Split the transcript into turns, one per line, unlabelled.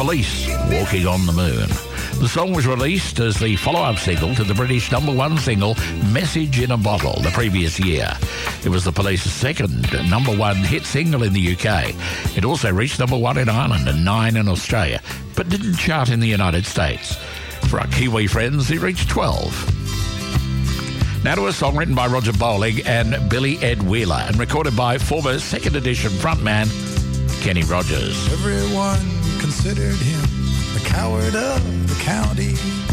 Police, Walking on the Moon. The song was released as the follow-up single to the British number one single, Message in a Bottle, the previous year. It was the Police's second number one hit single in the UK. It also reached number one in Ireland and 9 in Australia, but didn't chart in the United States. For our Kiwi friends, it reached 12. Now to a song written by Roger Bowling and Billy Ed Wheeler and recorded by former Second Edition frontman Kenny Rogers.
Everyone considered him the coward of the county.